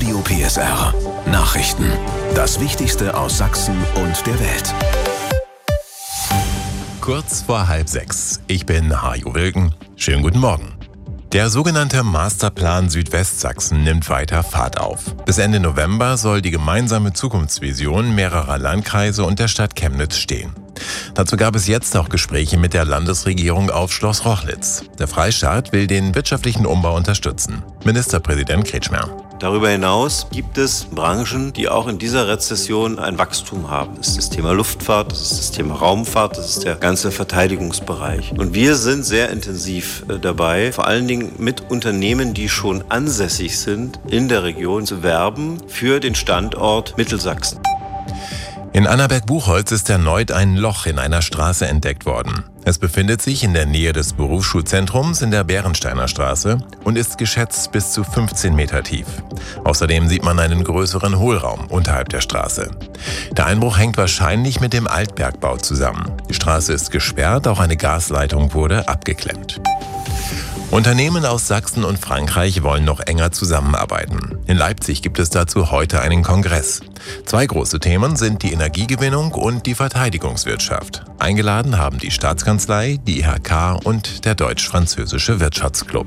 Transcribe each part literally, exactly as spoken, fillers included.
Radio P S R Nachrichten. Das Wichtigste aus Sachsen und der Welt. Kurz vor halb sechs. Ich bin Hajo Wilken. Schönen guten Morgen. Der sogenannte Masterplan Südwestsachsen nimmt weiter Fahrt auf. Bis Ende November soll die gemeinsame Zukunftsvision mehrerer Landkreise und der Stadt Chemnitz stehen. Dazu gab es jetzt auch Gespräche mit der Landesregierung auf Schloss Rochlitz. Der Freistaat will den wirtschaftlichen Umbau unterstützen. Ministerpräsident Kretschmer. Darüber hinaus gibt es Branchen, die auch in dieser Rezession ein Wachstum haben. Das ist das Thema Luftfahrt, das ist das Thema Raumfahrt, das ist der ganze Verteidigungsbereich. Und wir sind sehr intensiv dabei, vor allen Dingen mit Unternehmen, die schon ansässig sind, in der Region zu werben für den Standort Mittelsachsen. In Annaberg-Buchholz ist erneut ein Loch in einer Straße entdeckt worden. Es befindet sich in der Nähe des Berufsschulzentrums in der Bärensteiner Straße und ist geschätzt bis zu fünfzehn Meter tief. Außerdem sieht man einen größeren Hohlraum unterhalb der Straße. Der Einbruch hängt wahrscheinlich mit dem Altbergbau zusammen. Die Straße ist gesperrt, auch eine Gasleitung wurde abgeklemmt. Unternehmen aus Sachsen und Frankreich wollen noch enger zusammenarbeiten. In Leipzig gibt es dazu heute einen Kongress. Zwei große Themen sind die Energiegewinnung und die Verteidigungswirtschaft. Eingeladen haben die Staatskanzlei, die I H K und der Deutsch-Französische Wirtschaftsclub.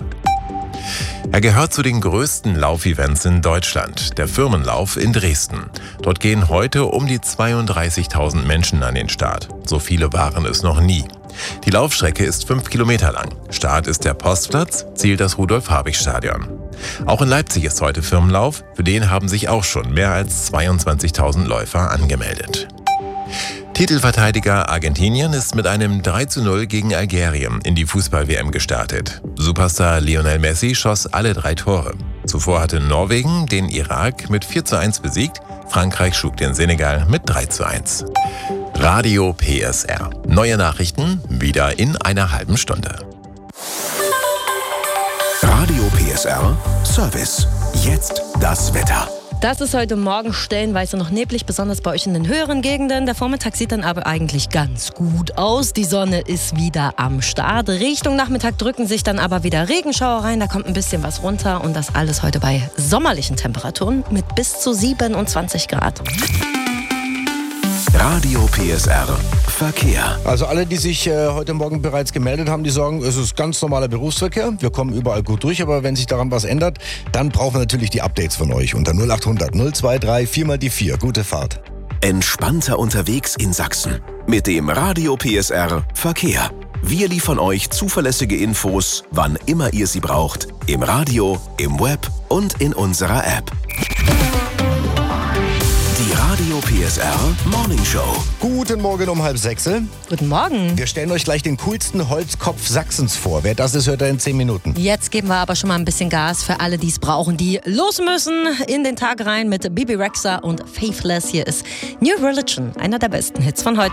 Er gehört zu den größten Laufevents in Deutschland, der Firmenlauf in Dresden. Dort gehen heute um die zweiunddreißigtausend Menschen an den Start. So viele waren es noch nie. Die Laufstrecke ist fünf Kilometer lang. Start ist der Postplatz, Ziel das Rudolf-Habich-Stadion. Auch in Leipzig ist heute Firmenlauf. Für den haben sich auch schon mehr als zweiundzwanzigtausend Läufer angemeldet. Titelverteidiger Argentinien ist mit einem drei zu null gegen Algerien in die Fußball-W M gestartet. Superstar Lionel Messi schoss alle drei Tore. Zuvor hatte Norwegen den Irak mit vier zu eins besiegt. Frankreich schlug den Senegal mit drei zu eins. Radio P S R. Neue Nachrichten wieder in einer halben Stunde. Radio P S R Service. Jetzt das Wetter. Das ist heute Morgen stellenweise noch neblig, besonders bei euch in den höheren Gegenden. Der Vormittag sieht dann aber eigentlich ganz gut aus. Die Sonne ist wieder am Start. Richtung Nachmittag drücken sich dann aber wieder Regenschauer rein. Da kommt ein bisschen was runter und das alles heute bei sommerlichen Temperaturen mit bis zu siebenundzwanzig Grad. Radio P S R Verkehr. Also alle, die sich äh, heute Morgen bereits gemeldet haben, die sagen, es ist ganz normaler Berufsverkehr. Wir kommen überall gut durch, aber wenn sich daran was ändert, dann brauchen wir natürlich die Updates von euch unter null achthundert null zweiundzwanzig vier mal die vier. Gute Fahrt. Entspannter unterwegs in Sachsen mit dem Radio P S R Verkehr. Wir liefern euch zuverlässige Infos, wann immer ihr sie braucht. Im Radio, im Web und in unserer App. Die Radio P S R Morning Show. Guten Morgen um halb sechs. Guten Morgen. Wir stellen euch gleich den coolsten Holzkopf Sachsens vor. Wer das ist, hört er in zehn Minuten. Jetzt geben wir aber schon mal ein bisschen Gas für alle, die es brauchen, die los müssen in den Tag rein mit Bibi Rexha und Faithless. Hier ist New Religion, einer der besten Hits von heute.